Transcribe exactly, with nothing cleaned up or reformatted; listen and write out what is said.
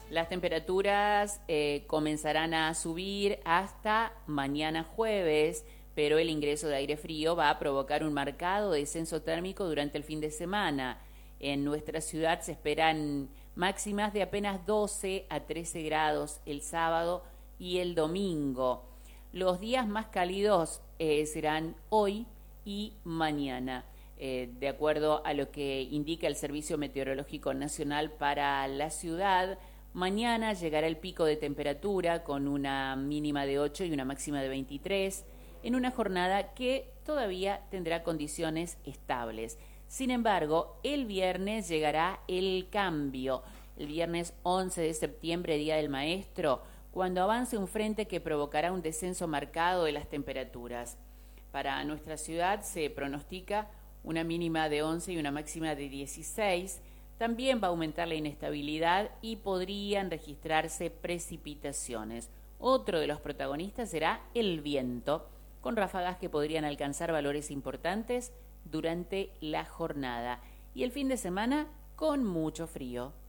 Las temperaturas eh, comenzarán a subir hasta mañana jueves, pero el ingreso de aire frío va a provocar un marcado descenso térmico durante el fin de semana. En nuestra ciudad se esperan máximas de apenas doce a trece grados el sábado y el domingo. Los días más cálidos eh, serán hoy y mañana. Eh, de acuerdo a lo que indica el Servicio Meteorológico Nacional para la ciudad, mañana llegará el pico de temperatura con una mínima de ocho y una máxima de veintitrés, en una jornada que todavía tendrá condiciones estables. Sin embargo, el viernes llegará el cambio. El viernes once de septiembre, Día del Maestro, cuando avance un frente que provocará un descenso marcado de las temperaturas. Para nuestra ciudad se pronostica una mínima de once y una máxima de dieciséis. También va a aumentar la inestabilidad y podrían registrarse precipitaciones. Otro de los protagonistas será el viento, con ráfagas que podrían alcanzar valores importantes durante la jornada. Y el fin de semana con mucho frío.